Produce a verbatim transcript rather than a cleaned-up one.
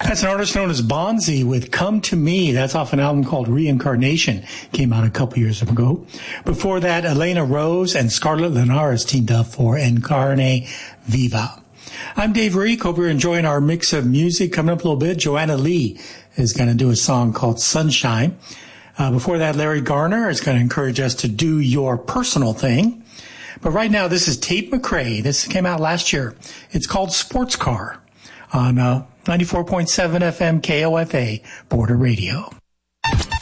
That's an artist known as Bonzi with Come to Me. That's off an album called Reincarnation. Came out a couple years ago. Before that, Elena Rose and Scarlett Linares teamed up for Encarne Viva. I'm Dave Reek. Hope you're enjoying our mix of music. Coming up a little bit, Joanna Lee is going to do a song called Sunshine. Uh, before that, Larry Garner is going to encourage us to do your personal thing. But right now, this is Tate McRae. This came out last year. It's called Sports Car on uh, ninety-four point seven F M K O F A Border Radio.